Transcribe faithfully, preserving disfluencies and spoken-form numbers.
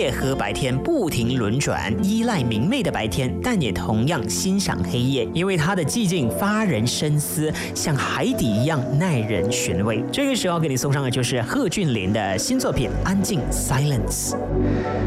夜和白天不停轮转，依赖明媚的白天，但也同样欣赏黑夜，因为它的寂静发人深思，像海底一样耐人寻味。这个时候给你送上的就是贺峻霖的新作品《安静 Silence》。